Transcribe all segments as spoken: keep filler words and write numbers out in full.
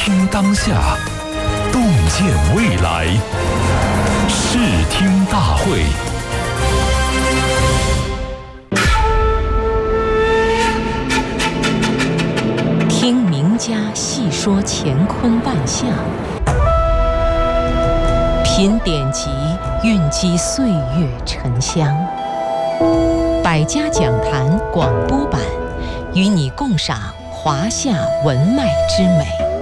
听当下，洞见未来。视听大会。 听名家细说乾坤万象，品典籍蕴积岁月沉香。百家讲坛广播版，与你共赏华夏文脉之美。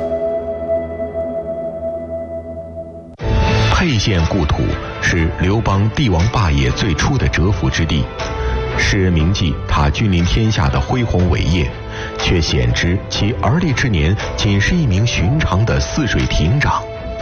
沛县故土是刘邦帝王霸业最初的蛰伏之地，世人铭记他君临天下的恢宏伟业，却鲜知其而立之年仅是一名寻常的泗水亭长。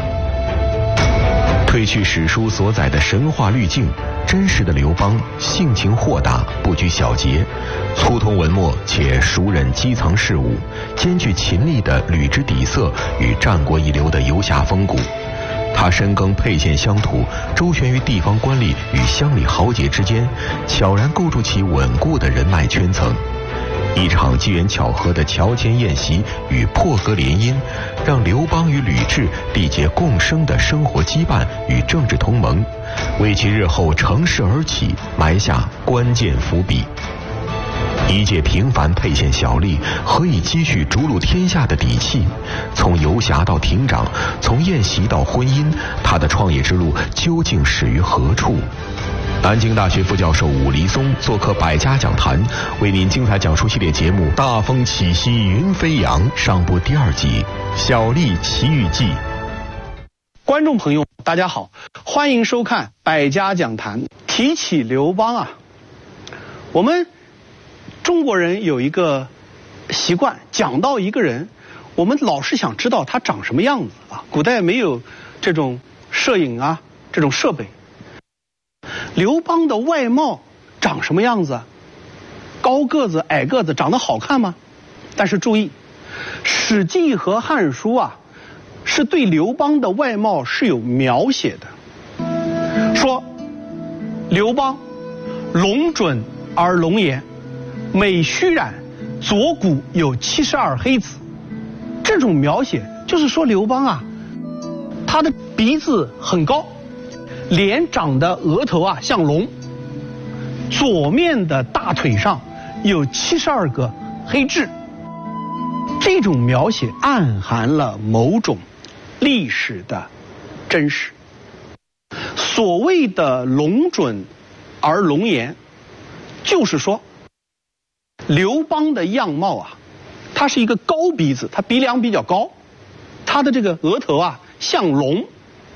褪去史书所载的神话滤镜，真实的刘邦性情豁达，不拘小节，粗通文墨且熟稔基层事务，兼具秦吏的履之底色与战国一流的游侠风骨。他深耕沛县乡土，周旋于地方官吏与乡里豪杰之间，悄然构筑起稳固的人脉圈层。一场机缘巧合的乔迁宴席与破格联姻，让刘邦与吕雉缔结共生的生活羁绊与政治同盟，为其日后乘势而起埋下关键伏笔。一介平凡沛县小吏，何以积蓄逐鹿天下的底气？从游侠到亭长，从宴席到婚姻，他的创业之路究竟始于何处？南京大学副教授武黎松做客百家讲坛，为您精彩讲述系列节目《大风起兮云飞扬》上播第二集《小吏奇遇记》。 观众朋友大家好，欢迎收看百家讲坛。提起刘邦啊，我们中国人有一个习惯，讲到一个人，我们老是想知道他长什么样子啊。古代没有这种摄影啊，这种设备。刘邦的外貌长什么样子？高个子、矮个子，长得好看吗？但是注意，《史记》和《汉书》啊，是对刘邦的外貌是有描写的。说刘邦龙准而龙颜，美须髯，左骨有七十二黑子。这种描写就是说刘邦啊，他的鼻子很高，脸长得额头啊像龙，左面的大腿上有七十二个黑痣。这种描写暗含了某种历史的真实。所谓的龙准而龙颜，就是说刘邦的样貌啊，他是一个高鼻子，他鼻梁比较高，他的这个额头啊像龙。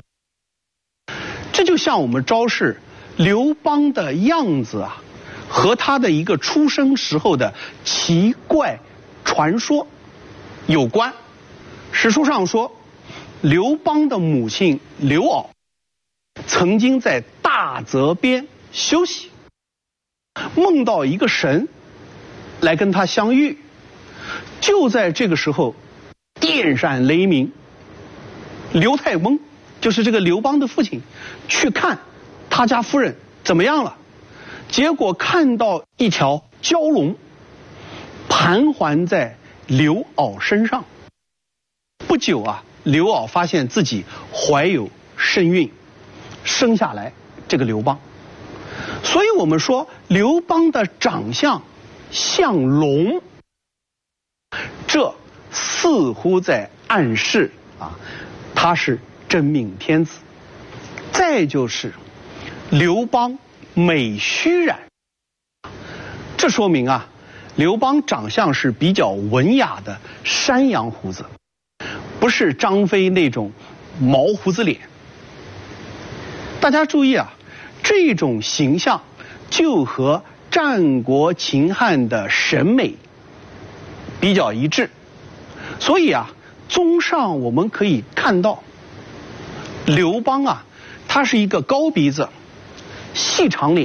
这就像我们昭示刘邦的样子啊，和他的一个出生时候的奇怪传说有关。史书上说，刘邦的母亲刘媪曾经在大泽边休息，梦到一个神来跟他相遇。就在这个时候，电闪雷鸣，刘太翁就是这个刘邦的父亲去看他家夫人怎么样了，结果看到一条蛟龙盘桓在刘媪身上。不久啊，刘媪发现自己怀有身孕，生下来这个刘邦。所以我们说刘邦的长相像龙，这似乎在暗示啊，他是真命天子。再就是刘邦美须髯，这说明啊，刘邦长相是比较文雅的山羊胡子，不是张飞那种毛胡子脸。大家注意啊，这种形象就和战国秦汉的审美比较一致。所以啊，综上我们可以看到，刘邦啊，他是一个高鼻子、细长脸、